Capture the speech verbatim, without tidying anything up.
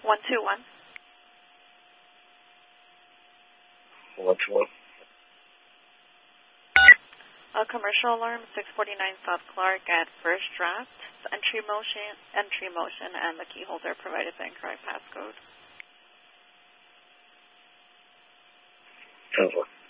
one two one. one two one. A commercial alarm, six forty-nine South Clark at First Draft. Entry motion, entry motion, and the key holder provided the incorrect passcode. Over.